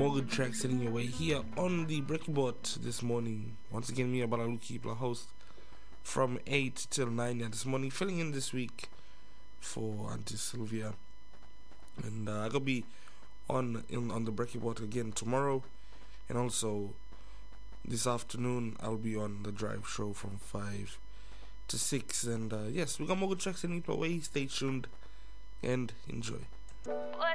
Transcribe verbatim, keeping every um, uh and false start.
More good tracks heading your way here on the Breaking Bot this morning. Once again, me, Abalaluki, your host, from eight till nine yeah, this morning, filling in this week for Auntie Sylvia. And uh, I'm going to be on, in, on the Breaking Bot again tomorrow. And also, this afternoon, I'll be on the Drive Show from five to six. And uh, yes, we got more good tracks heading your way. Stay tuned and enjoy.